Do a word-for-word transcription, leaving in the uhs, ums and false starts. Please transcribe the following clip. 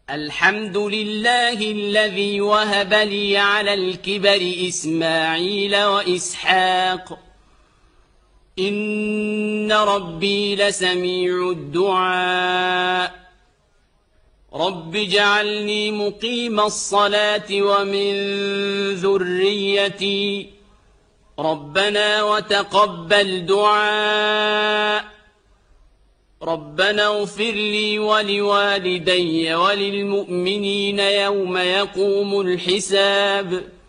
الحمد لله الذي وهب لي على الكبر إسماعيل وإسحاق إن ربي لسميع الدعاء رب اجعلني مقيم الصلاة ومن ذريتي ربنا وتقبل دعاء ربنا اغفر لي ولوالدي وللمؤمنين يوم يقوم الحساب